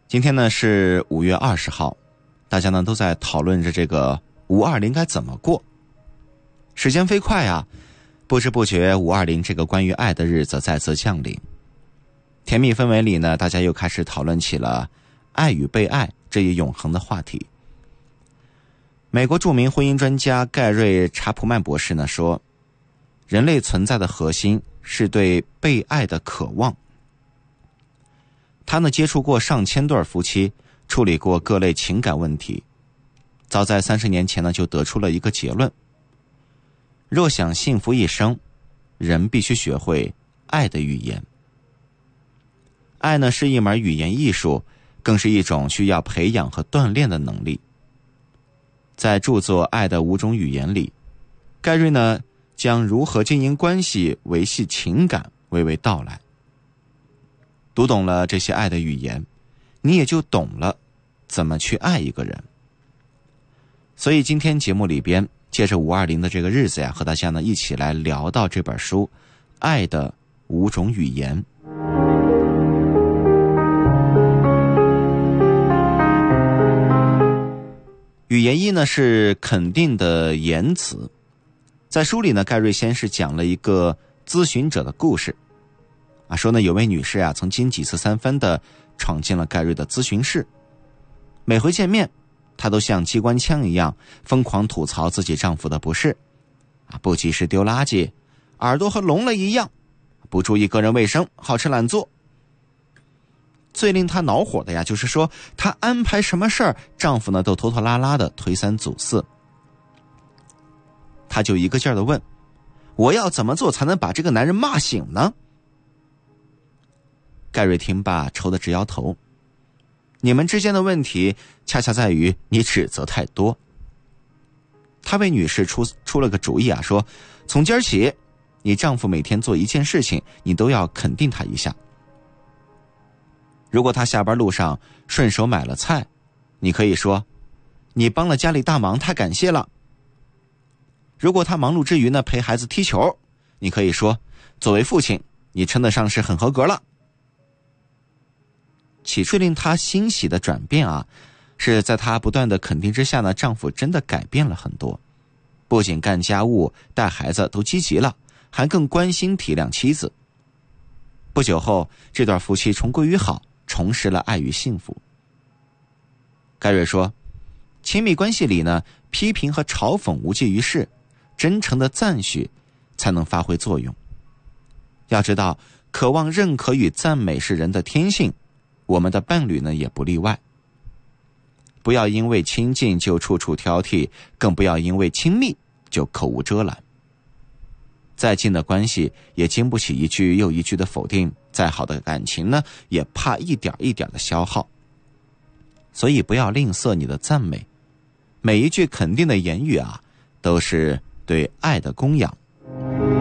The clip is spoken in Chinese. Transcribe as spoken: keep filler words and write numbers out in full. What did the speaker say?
今天呢是五月二十号，大家呢都在讨论着这个五二零该怎么过。时间飞快啊，不知不觉五二零这个关于爱的日子再次降临。甜蜜氛围里呢，大家又开始讨论起了爱与被爱这一永恒的话题。美国著名婚姻专家盖瑞·查普曼博士呢说，人类存在的核心是对被爱的渴望。他呢接触过上千对夫妻，处理过各类情感问题，早在三十年前呢就得出了一个结论：若想幸福一生，人必须学会爱的语言。爱呢是一门语言艺术，更是一种需要培养和锻炼的能力。在著作《爱的五种语言》里，盖瑞呢将如何经营关系、维系情感娓娓道来。读懂了这些爱的语言，你也就懂了怎么去爱一个人。所以今天节目里边，借着五二零的这个日子呀，和大家呢一起来聊到这本书《爱的五种语言》。语言一呢是肯定的言辞。在书里呢，盖瑞先是讲了一个咨询者的故事啊，说呢有位女士啊，曾经几次三番的闯进了盖瑞的咨询室，每回见面，她都像机关枪一样疯狂吐槽自己丈夫的不是啊，不及时丢垃圾，耳朵和聋了一样，不注意个人卫生，好吃懒做。最令她恼火的呀，就是说她安排什么事儿，丈夫呢都拖拖拉拉的推三阻四。她就一个劲儿的问，我要怎么做才能把这个男人骂醒呢？盖瑞听罢愁得直摇头，你们之间的问题恰恰在于你指责太多。他为女士出出了个主意啊，说从今儿起，你丈夫每天做一件事情，你都要肯定他一下。如果他下班路上顺手买了菜，你可以说，你帮了家里大忙，太感谢了。如果他忙碌之余呢陪孩子踢球，你可以说，作为父亲，你称得上是很合格了。起初令她欣喜的转变啊，是在她不断的肯定之下呢，丈夫真的改变了很多，不仅干家务、带孩子都积极了，还更关心体谅妻子。不久后，这对夫妻重归于好，重拾了爱与幸福。盖瑞说，亲密关系里呢，批评和嘲讽无济于事，真诚的赞许才能发挥作用。要知道，渴望认可与赞美是人的天性，我们的伴侣呢也不例外。不要因为亲近就处处挑剔，更不要因为亲密就口无遮拦。再近的关系也经不起一句又一句的否定，再好的感情呢也怕一点一点的消耗。所以不要吝啬你的赞美，每一句肯定的言语啊，都是对爱的供养。